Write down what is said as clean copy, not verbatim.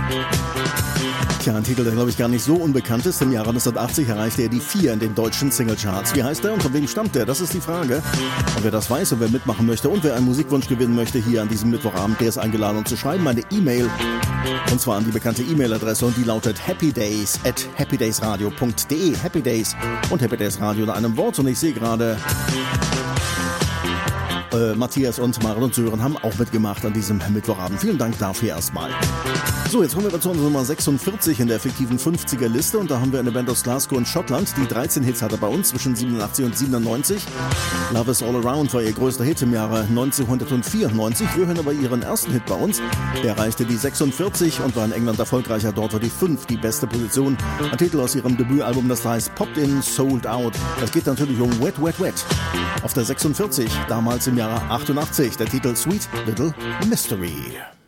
Tja, ein Titel, der glaube ich gar nicht so unbekannt ist. Im Jahre 1980 erreichte er die 4 in den deutschen Singlecharts. Wie heißt er und von wem stammt er? Das ist die Frage. Und wer das weiß und wer mitmachen möchte und wer einen Musikwunsch gewinnen möchte hier an diesem Mittwochabend, der ist eingeladen, um zu schreiben eine E-Mail. Und zwar an die bekannte E-Mail-Adresse und die lautet happydays@happydaysradio.de. Happy Days und Happy Days Radio in einem Wort. Und ich sehe gerade, Matthias und Maren und Sören haben auch mitgemacht an diesem Mittwochabend. Vielen Dank dafür erstmal. So, jetzt kommen wir zu unserer Nummer 46 in der effektiven 50er-Liste und da haben wir eine Band aus Glasgow und Schottland, die 13 Hits hatte bei uns zwischen 87 und 97. Love is All Around war ihr größter Hit im Jahre 1994. Wir hören aber ihren ersten Hit bei uns. Der erreichte die 46 und war in England erfolgreicher. Dort war die 5 die beste Position. Ein Titel aus ihrem Debütalbum, das heißt Popped In, Sold Out. Es geht natürlich um Wet, Wet, Wet. Auf der 46, damals im Jahre 88, der Titel Sweet Little Mystery.